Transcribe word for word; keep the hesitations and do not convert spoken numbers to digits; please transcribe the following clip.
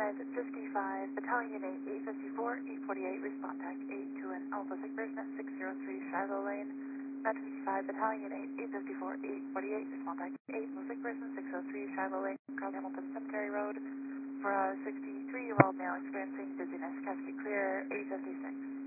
Med fifty-five, Battalion eight, eight fifty-four, eight forty-eight, respond tech eight to an Alpha sick person at six oh three Shiloh Lane. Med fifty-five, Battalion eight, eight fifty-four, eight forty-eight, respond tech eight, sick person, six oh three Shiloh Lane, across Hamilton Cemetery Road, for a sixty-three-year-old male experiencing dizziness. Cascade clear, eight fifty-six.